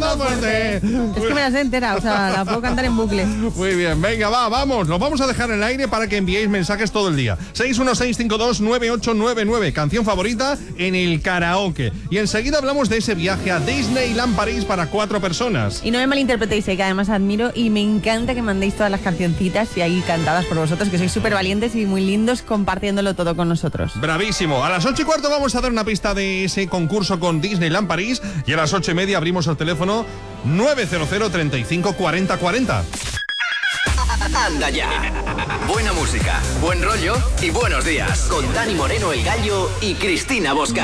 pegando fuerte. Es que me la sé entera, o sea, la puedo cantar en bucle. Muy bien, venga, vamos. Lo vamos a dejar en el aire para que enviéis mensajes todo el día. 616529899, canción favorita en el karaoke. Y enseguida hablamos de ese viaje a Disneyland París para 4 personas. Y no me malinterpretéis, que además admiro y me encanta que mandéis todas las cancioncitas y ahí cantadas por vosotros, que sois súper valientes y muy lindos compartiéndolo todo con nosotros. Bravísimo. A las 8:15 vamos a dar una pista de ese concurso con Disneyland París y a las 8:30 abrimos el teléfono 900 35 40 40. Anda ya. Buena música, buen rollo y buenos días. Con Dani Moreno, El Gallo y Cristina Bosca.